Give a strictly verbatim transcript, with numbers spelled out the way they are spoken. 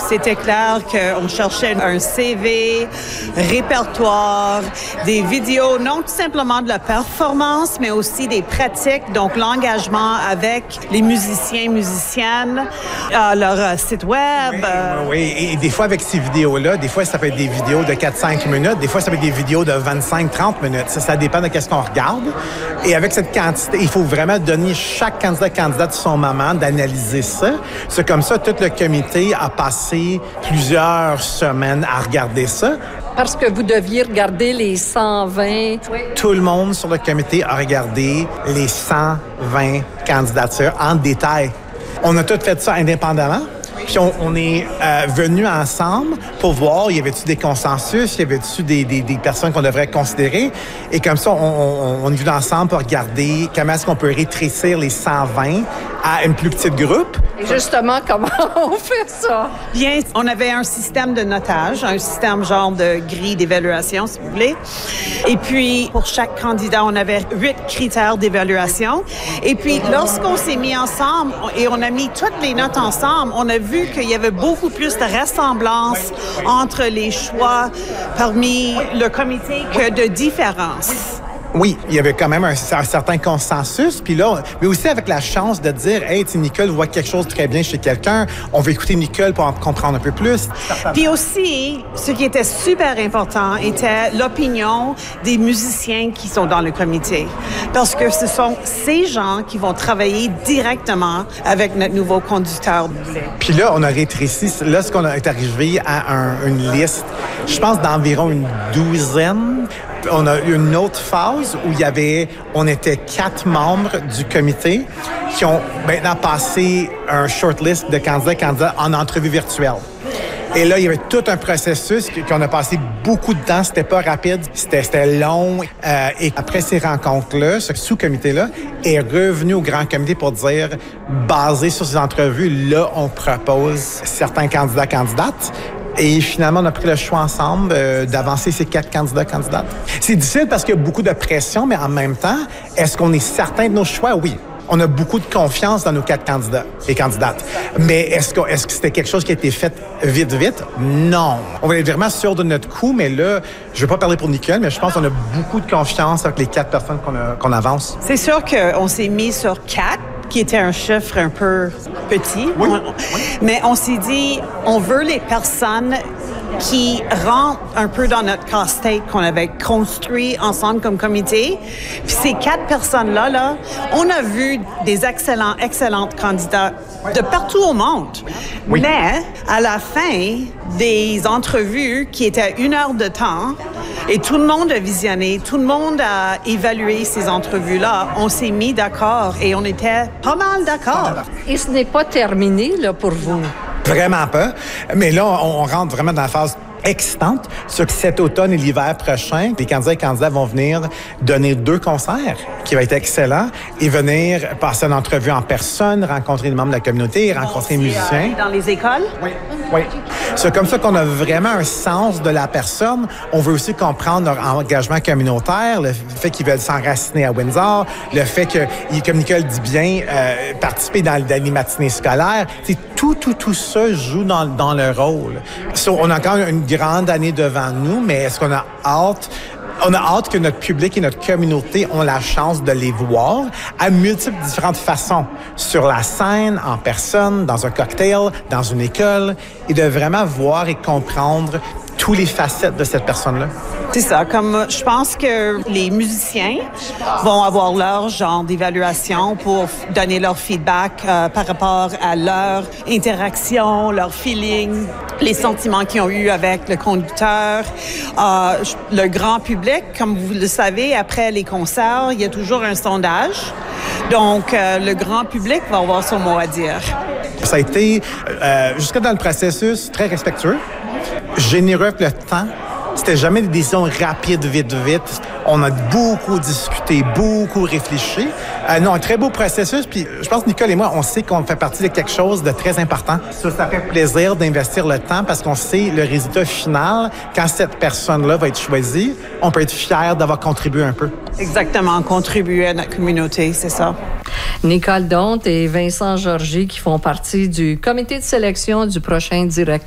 c'était clair qu'on cherchait un C V, répertoire, des vidéos, non tout simplement de la performance, mais aussi des pratiques, donc l'engagement avec les musiciens, musiciennes, euh, leur euh, site web. Oui, euh... oui, et des fois avec ces vidéos-là, des fois ça peut être des vidéos de quatre à cinq minutes, des fois ça peut être des vidéos de vingt-cinq à trente minutes. Ça, ça dépend de qu'est-ce qu'on regarde. Et avec cette quantité, il faut vraiment donner chaque candidat candidate son moment d'analyser ça. C'est comme ça, tout le comité a passé plusieurs semaines à regarder ça. Parce que vous deviez regarder les cent vingt. Oui. Tout le monde sur le comité a regardé les cent vingt candidatures en détail. On a tout fait ça indépendamment. Puis on, on est euh, venus ensemble pour voir, y avait-tu des consensus, y avait-tu des, des, des personnes qu'on devrait considérer. Et comme ça, on, on, on est venus ensemble pour regarder comment est-ce qu'on peut rétrécir les cent vingt à une plus petite groupe. Et justement, comment on fait ça? Bien, on avait un système de notage, un système genre de grille d'évaluation, si vous voulez. Et puis, pour chaque candidat, on avait huit critères d'évaluation. Et puis, lorsqu'on s'est mis ensemble et on a mis toutes les notes ensemble, on a vu qu'il y avait beaucoup plus de ressemblance entre les choix parmi le comité que de différence. Oui, il y avait quand même un, un certain consensus. Puis là, mais aussi avec la chance de dire, hey, tu sais, Nicole voit quelque chose de très bien chez quelqu'un. On veut écouter Nicole pour en comprendre un peu plus. Puis aussi, ce qui était super important était l'opinion des musiciens qui sont dans le comité. Parce que ce sont ces gens qui vont travailler directement avec notre nouveau conducteur. Puis là, on a rétréci. Là, ce qu'on est arrivé à un, une liste, je pense, d'environ une douzaine. On a eu une autre phase où il y avait, on était quatre membres du comité qui ont maintenant passé un shortlist de candidats candidats en entrevue virtuelle. Et là, il y avait tout un processus qu'on a passé beaucoup de temps. C'était pas rapide, c'était, c'était long. Euh, et après ces rencontres-là, ce sous-comité-là est revenu au grand comité pour dire, basé sur ces entrevues, là, on propose certains candidats candidates. Et finalement, on a pris le choix ensemble euh, d'avancer ces quatre candidats candidates. C'est difficile parce qu'il y a beaucoup de pression, mais en même temps, est-ce qu'on est certain de nos choix? Oui. On a beaucoup de confiance dans nos quatre candidats et candidates. Mais est-ce que, est-ce que c'était quelque chose qui a été fait vite, vite? Non. On va être vraiment sûr de notre coup, mais là, je ne vais pas parler pour Nicole, mais je pense qu'on a beaucoup de confiance avec les quatre personnes qu'on, a, qu'on avance. C'est sûr qu'on s'est mis sur quatre, qui était un chiffre un peu petit. Oui. On, mais on s'est dit, on veut les personnes qui rentrent un peu dans notre casse-tête qu'on avait construit ensemble comme comité. Puis ces quatre personnes-là, là, on a vu des excellents, excellentes candidats de partout au monde. Oui. Mais à la fin des entrevues qui étaient une heure de temps, et tout le monde a visionné, tout le monde a évalué ces entrevues-là, on s'est mis d'accord et on était pas mal d'accord. Et ce n'est pas terminé, là, pour vous? Vraiment pas. Mais là, on, on rentre vraiment dans la phase excitante. Sur cet automne et l'hiver prochain, les candidats et candidats vont venir donner deux concerts qui vont être excellents et venir passer une entrevue en personne, rencontrer les membres de la communauté, rencontrer les musiciens. Dans les écoles? Oui. Oui. C'est comme ça qu'on a vraiment un sens de la personne. On veut aussi comprendre leur engagement communautaire, le fait qu'ils veulent s'enraciner à Windsor, le fait que, comme Nicole dit bien, euh, participer dans, dans les matinées scolaires. C'est tout, tout, tout ça joue dans, dans le rôle. So, on a encore une grande année devant nous, mais est-ce qu'on a hâte? On a hâte que notre public et notre communauté ont la chance de les voir à multiples différentes façons. Sur la scène, en personne, dans un cocktail, dans une école, et de vraiment voir et comprendre tous les facettes de cette personne-là. C'est ça. Comme je pense que les musiciens vont avoir leur genre d'évaluation pour donner leur feedback euh, par rapport à leur interaction, leur feeling, les sentiments qu'ils ont eus avec le conducteur. Euh, le grand public, comme vous le savez, après les concerts, il y a toujours un sondage. Donc, euh, le grand public va avoir son mot à dire. Ça a été, euh, jusqu'à dans le processus, très respectueux, généreux avec le temps. C'était jamais des décisions rapides, vite, vite. On a beaucoup discuté, beaucoup réfléchi. Euh, non, un très beau processus. Puis je pense que Nicole et moi, on sait qu'on fait partie de quelque chose de très important. Ça, ça fait plaisir d'investir le temps parce qu'on sait le résultat final. Quand cette personne-là va être choisie, on peut être fier d'avoir contribué un peu. Exactement, contribuer à notre communauté, c'est ça. Nicole Donte et Vincent Georgie qui font partie du comité de sélection du prochain directeur